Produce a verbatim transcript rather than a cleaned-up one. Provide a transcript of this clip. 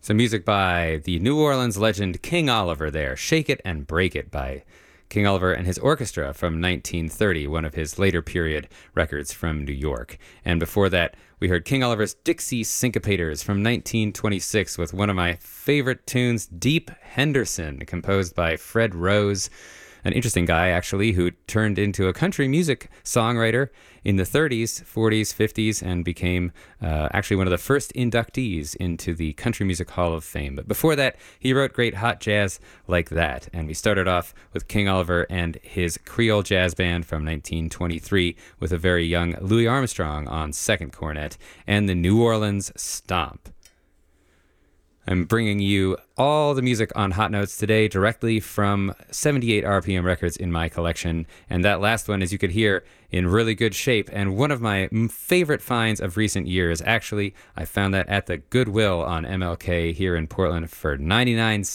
Some music by the New Orleans legend King Oliver there. Shake It and Break It by King Oliver and his orchestra from nineteen thirty, one of his later period records from New York. And before that, we heard King Oliver's Dixie Syncopators from nineteen twenty-six with one of my favorite tunes, Deep Henderson, composed by Fred Rose, an interesting guy, actually, who turned into a country music songwriter in the thirties, forties, fifties, and became uh, actually one of the first inductees into the Country Music Hall of Fame. But before that, he wrote great hot jazz like that. And we started off with King Oliver and his Creole Jazz Band from nineteen twenty-three with a very young Louis Armstrong on second cornet and the New Orleans Stomp. I'm bringing you all the music on Hot Notes today directly from seventy-eight R P M records in my collection. And that last one, as you could hear, in really good shape. And one of my favorite finds of recent years. Actually, I found that at the Goodwill on M L K here in Portland for ninety-nine cents.